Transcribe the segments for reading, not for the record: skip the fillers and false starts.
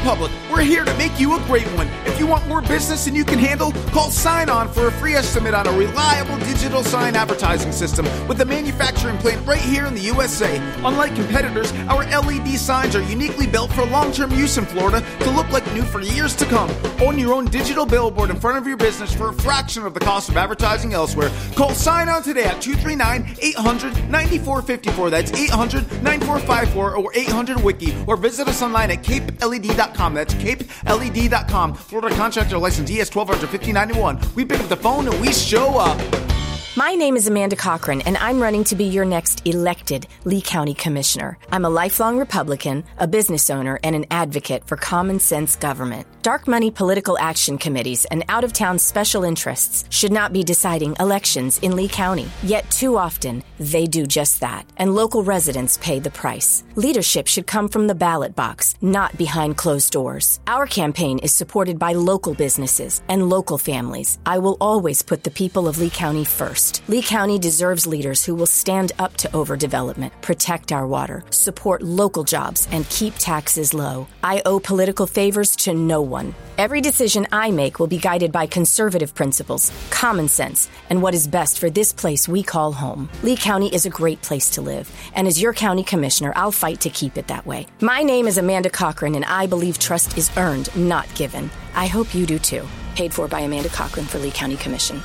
Republic. We're here to make you a great one. If you want more business than you can handle, call Sign On for a free estimate on a reliable digital sign advertising system with a manufacturing plant right here in the USA. Unlike competitors, our LED signs are uniquely built for long-term use in Florida to look like new for years to come. Own your own digital billboard in front of your business for a fraction of the cost of advertising elsewhere. Call Sign On today at 239-800-9454. That's 800-9454 or 800-WIKI. Or visit us online at capeled.com. That's capeled.com. Florida Contractor License ES 125091. We pick up the phone and we show up. My name is Amanda Cochran, and I'm running to be your next elected Lee County Commissioner. I'm a lifelong Republican, a business owner, and an advocate for common sense government. Dark money political action committees and out-of-town special interests should not be deciding elections in Lee County. Yet too often, they do just that, and local residents pay the price. Leadership should come from the ballot box, not behind closed doors. Our campaign is supported by local businesses and local families. I will always put the people of Lee County first. Lee County deserves leaders who will stand up to overdevelopment, protect our water, support local jobs, and keep taxes low. I owe political favors to no one. Every decision I make will be guided by conservative principles, common sense, and what is best for this place we call home. Lee County is a great place to live, and as your county commissioner, I'll fight to keep it that way. My name is Amanda Cochran, and I believe trust is earned, not given. I hope you do too. Paid for by Amanda Cochran for Lee County Commission.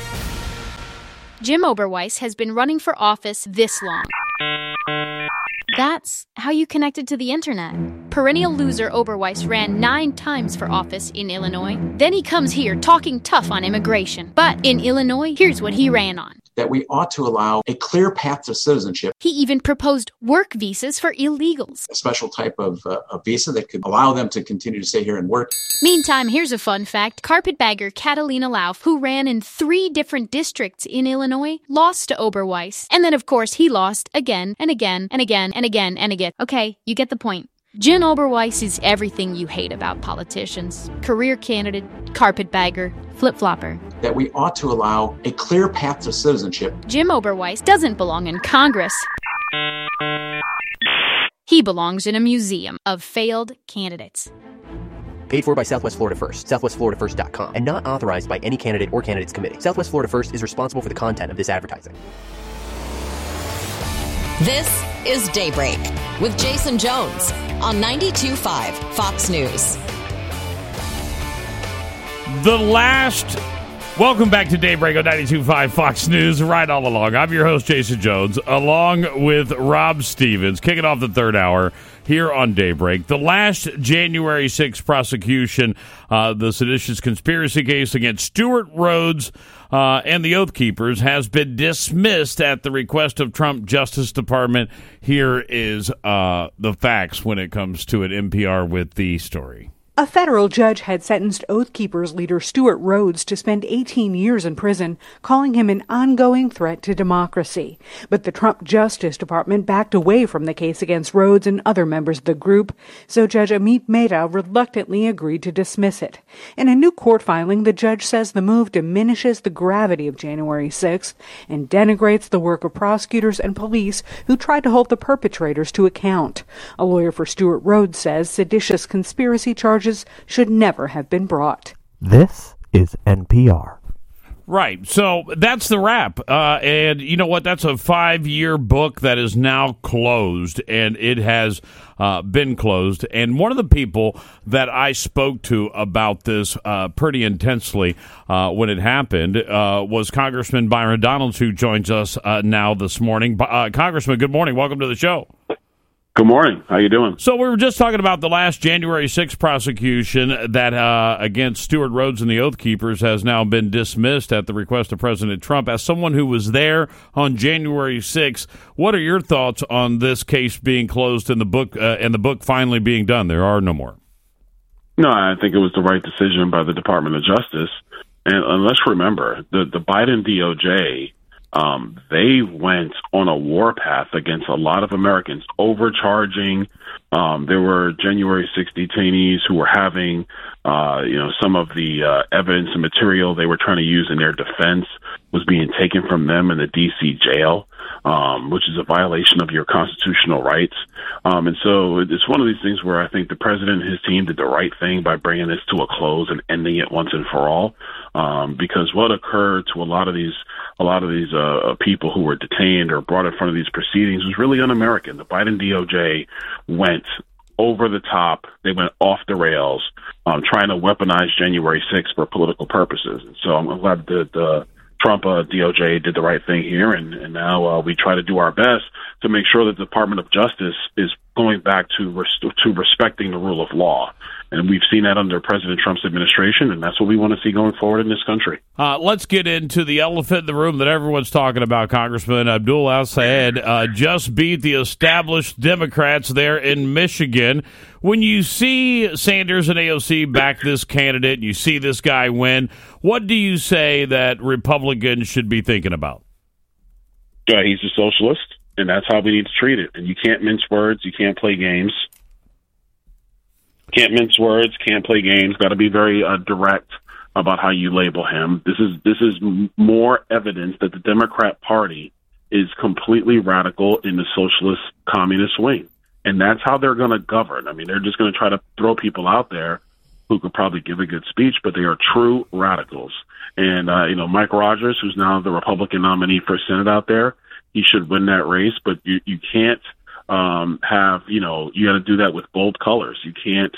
Jim Oberweis has been running for office this long. That's how you connected to the internet. Perennial loser Oberweis ran 9 times for office in Illinois. Then he comes here talking tough on immigration. But in Illinois, here's what he ran on. That we ought to allow a clear path to citizenship. He even proposed work visas for illegals. A special type of a visa that could allow them to continue to stay here and work. Meantime, here's a fun fact. Carpetbagger Catalina Lauf, who ran in 3 different districts in Illinois, lost to Oberweis. And then, of course, he lost again and again and again and again and again. Okay, you get the point. Jim Oberweis is everything you hate about politicians. Career candidate, carpetbagger, flip-flopper. That we ought to allow a clear path to citizenship. Jim Oberweis doesn't belong in Congress. He belongs in a museum of failed candidates. Paid for by Southwest Florida First, southwestfloridafirst.com, and not authorized by any candidate or candidates committee. Southwest Florida First is responsible for the content of this advertising. This is Daybreak with Jason Jones on 92.5 Fox News. Welcome back to Daybreak on 92.5 Fox News, right all along. I'm your host, Jason Jones, along with Rob Stevens, kicking off the third hour here on Daybreak. The last January 6th prosecution, the seditious conspiracy case against Stewart Rhodes and the Oath Keepers, has been dismissed at the request of Trump Justice Department. Here is the facts when it comes to an NPR with the story. A federal judge had sentenced Oath Keepers leader Stewart Rhodes to spend 18 years in prison, calling him an ongoing threat to democracy. But the Trump Justice Department backed away from the case against Rhodes and other members of the group, so Judge Amit Mehta reluctantly agreed to dismiss it. In a new court filing, the judge says the move diminishes the gravity of January 6th and denigrates the work of prosecutors and police who tried to hold the perpetrators to account. A lawyer for Stewart Rhodes says seditious conspiracy charges should never have been brought. This is NPR. Right. So that's the wrap. And you know what? That's a 5-year book that is now closed, and it has been closed. And one of the people that I spoke to about this pretty intensely when it happened was Congressman Byron Donalds, who joins us now this morning. Congressman, good morning. Welcome to the show. Good morning. How you doing? So we were just talking about the last January 6th prosecution that against Stewart Rhodes and the Oath Keepers has now been dismissed at the request of President Trump. As someone who was there on January 6th, what are your thoughts on this case being closed and the book finally being done? There are no more. No, I think it was the right decision by the Department of Justice. And let's remember, the Biden DOJ they went on a warpath against a lot of Americans, overcharging. There were January 6 detainees who were having, some of the evidence and material they were trying to use in their defense was being taken from them in the D.C. jail, which is a violation of your constitutional rights. And so it's one of these things where I think the president and his team did the right thing by bringing this to a close and ending it once and for all. Because what occurred to a lot of these people who were detained or brought in front of these proceedings was really un-American. The Biden DOJ went over the top. They went off the rails, trying to weaponize January 6th for political purposes. And so I'm glad that the Trump DOJ did the right thing here, and now we try to do our best to make sure that the Department of Justice is going back to respecting the rule of law. And we've seen that under President Trump's administration, and that's what we want to see going forward in this country. Let's get into the elephant in the room that everyone's talking about. Congressman Abdul El-Sayed just beat the established Democrats there in Michigan. When you see Sanders and AOC back this candidate, and you see this guy win, what do you say that Republicans should be thinking about? He's a socialist, and that's how we need to treat it. And you can't mince words. You can't play games. Can't mince words, can't play games. Got to be very direct about how you label him. This is more evidence that the Democrat Party is completely radical in the socialist communist wing, and that's how they're going to govern. I mean, they're just going to try to throw people out there who could probably give a good speech, but they are true radicals. And Mike Rogers, who's now the Republican nominee for Senate out there, he should win that race. But you can't. You got to do that with bold colors. You can't,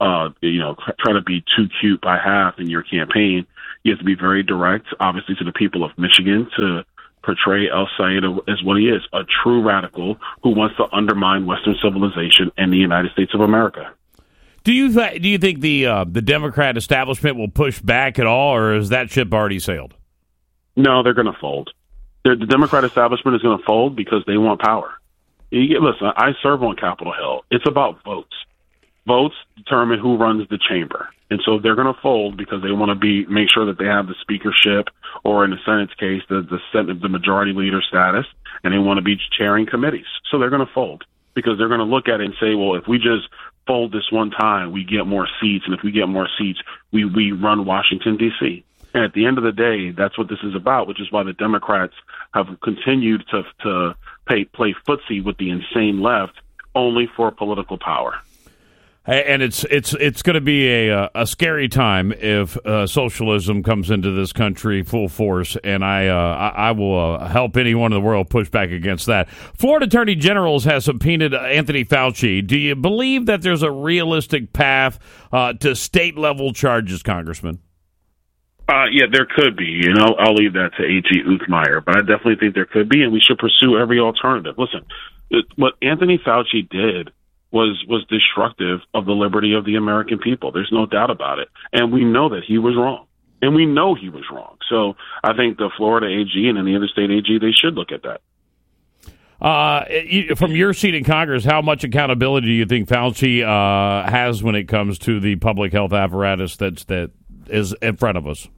try to be too cute by half in your campaign. You have to be very direct, obviously, to the people of Michigan to portray El-Sayed as what he is, a true radical who wants to undermine Western civilization and the United States of America. Do you think the Democrat establishment will push back at all, or is that ship already sailed? No, they're going to fold. The Democrat establishment is going to fold because they want power. Listen, I serve on Capitol Hill. It's about votes. Votes determine who runs the chamber. And so they're going to fold because they want to make sure that they have the speakership, or in the Senate's case, the majority leader status, and they want to be chairing committees. So they're going to fold because they're going to look at it and say, well, if we just fold this one time, we get more seats. And if we get more seats, we run Washington, D.C. And at the end of the day, that's what this is about, which is why the Democrats have continued to play footsie with the insane left only for political power. And it's going to be a scary time if socialism comes into this country full force, and I will help anyone in the world push back against that. Florida Attorney General has subpoenaed Anthony Fauci. Do you believe that there's a realistic path to state-level charges, Congressman? Yeah, there could be. I'll leave that to A.G. Uthmeyer, but I definitely think there could be, and we should pursue every alternative. Listen, what Anthony Fauci did was destructive of the liberty of the American people. There's no doubt about it. And we know that he was wrong. And we know he was wrong. So I think the Florida AG and any other state AG, they should look at that. From your seat in Congress, how much accountability do you think Fauci has when it comes to the public health apparatus that is in front of us?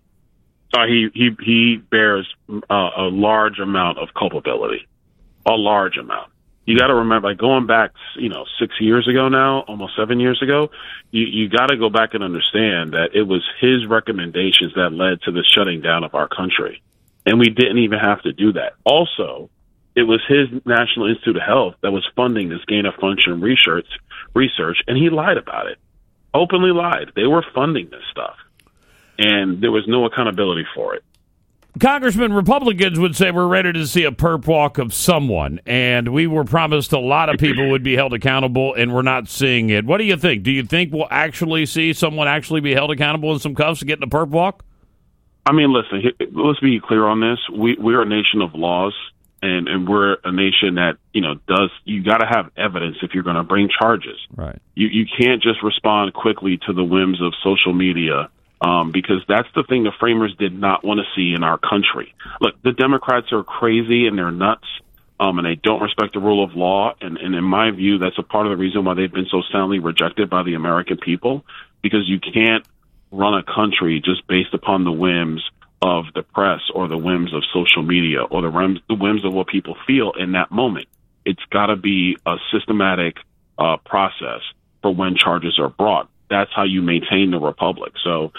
He bears a large amount of culpability, a large amount. You got to remember, going back, 6 years ago now, almost 7 years ago, you got to go back and understand that it was his recommendations that led to the shutting down of our country. And we didn't even have to do that. Also, it was his National Institute of Health that was funding this gain-of-function research, and he lied about it. Openly lied. They were funding this stuff. And there was no accountability for it. Congressman, Republicans would say we're ready to see a perp walk of someone, and we were promised a lot of people would be held accountable, and we're not seeing it. What do you think? Do you think we'll actually see someone actually be held accountable in some cuffs to get in a perp walk? I mean, listen, let's be clear on this. We're a nation of laws, and we're a nation that, you got to have evidence if you're going to bring charges. Right. You can't just respond quickly to the whims of social media. Because that's the thing the framers did not want to see in our country. Look, the Democrats are crazy and they're nuts, and they don't respect the rule of law. And in my view, that's a part of the reason why they've been so soundly rejected by the American people, because you can't run a country just based upon the whims of the press or the whims of social media or the whims of what people feel in that moment. It's got to be a systematic process for when charges are brought. That's how you maintain the republic. So,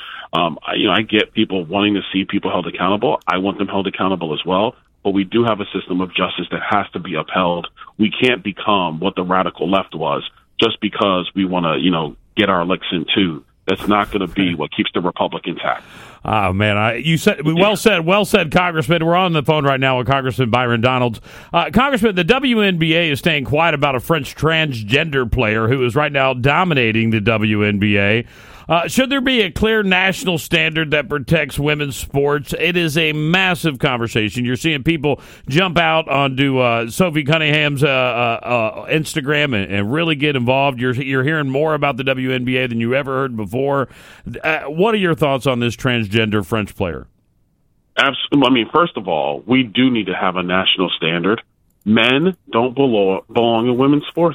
I get people wanting to see people held accountable. I want them held accountable as well. But we do have a system of justice that has to be upheld. We can't become what the radical left was just because we want to, get our licks in too. That's not going to be what keeps the republic intact. Oh, man, well said, Congressman. We're on the phone right now with Congressman Byron Donalds. Congressman, the WNBA is staying quiet about a French transgender player who is right now dominating the WNBA. Should there be a clear national standard that protects women's sports? It is a massive conversation. You're seeing people jump out onto Sophie Cunningham's Instagram and really get involved. You're hearing more about the WNBA than you ever heard before. What are your thoughts on this transgender French player? Absolutely. I mean, first of all, we do need to have a national standard. Men don't belong in women's sports.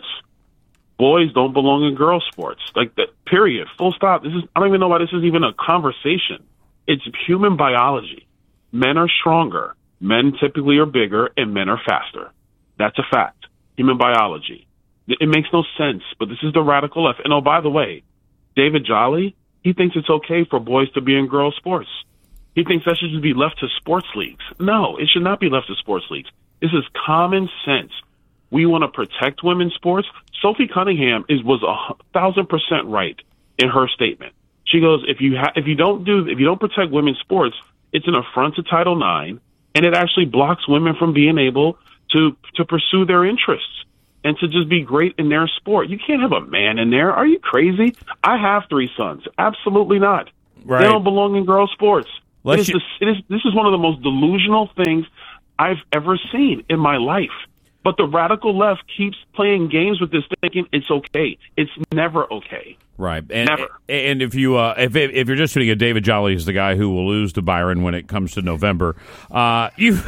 Boys don't belong in girls' sports. Like that, period. Full stop. I don't even know why this is even a conversation. It's human biology. Men are stronger. Men typically are bigger, and men are faster. That's a fact. Human biology. It makes no sense, but this is the radical left. And by the way, David Jolly, he thinks it's okay for boys to be in girls' sports. He thinks that should just be left to sports leagues. No, it should not be left to sports leagues. This is common sense. We want to protect women's sports. Sophie Cunningham was 1,000% right in her statement. She goes, if you don't protect women's sports, it's an affront to Title IX, and it actually blocks women from being able to pursue their interests and to just be great in their sport. You can't have a man in there. Are you crazy? I have 3 sons. Absolutely not. Right. They don't belong in girls' sports. This is one of the most delusional things I've ever seen in my life. But the radical left keeps playing games with this, thinking it's okay. It's never okay. Right, and never. And if you if you're just tuning in, David Jolly is the guy who will lose to Byron when it comes to November. You've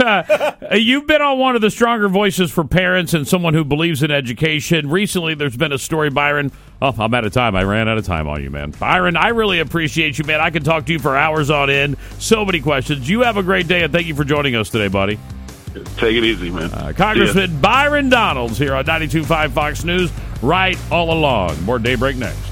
been on one of the stronger voices for parents and someone who believes in education. Recently, there's been a story, Byron. Oh, I'm out of time. I ran out of time on you, man. Byron, I really appreciate you, man. I can talk to you for hours on end. So many questions. You have a great day, and thank you for joining us today, buddy. Take it easy, man. Congressman Byron Donalds here on 92.5 Fox News, right all along. More Daybreak next.